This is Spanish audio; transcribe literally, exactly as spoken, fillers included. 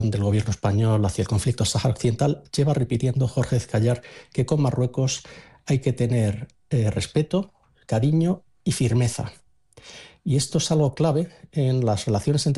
del gobierno español hacia el conflicto Sáhara Occidental, lleva repitiendo Jorge Ezcayar que con Marruecos hay que tener eh, respeto, cariño y firmeza. Y esto es algo clave en las relaciones entre